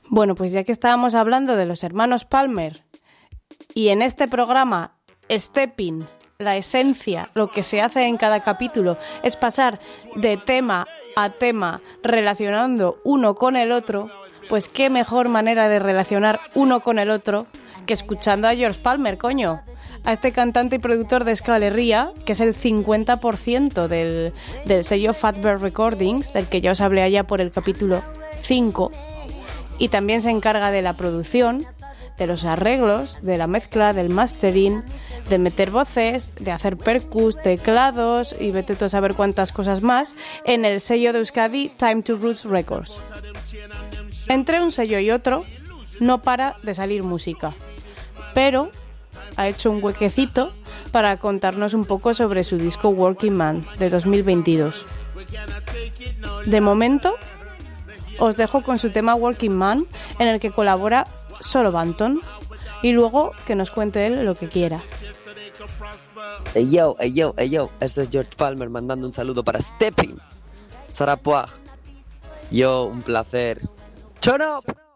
Bueno, pues ya que estábamos hablando de los hermanos Palmer y en este programa Stepping, la esencia, lo que se hace en cada capítulo es pasar de tema a tema relacionando uno con el otro, pues qué mejor manera de relacionar uno con el otro que escuchando a George Palmer, coño. A este cantante y productor de Euskal Herria, que es el 50% del sello Fatbear Recordings, del que ya os hablé allá por el capítulo 5, y también se encarga de la producción, de los arreglos, de la mezcla, del mastering, de meter voces, de hacer percus, teclados y vete tú a saber cuántas cosas más en el sello de Euskadi Time to Roots Records. Entre un sello y otro no para de salir música, pero ha hecho un huequecito para contarnos un poco sobre su disco Working Man de 2022. De momento, os dejo con su tema Working Man, en el que colabora solo Banton, y luego que nos cuente él lo que quiera. Hey yo, esto es George Palmer mandando un saludo para Stepping, Sarapuag. Yo, un placer. ¡Turn up!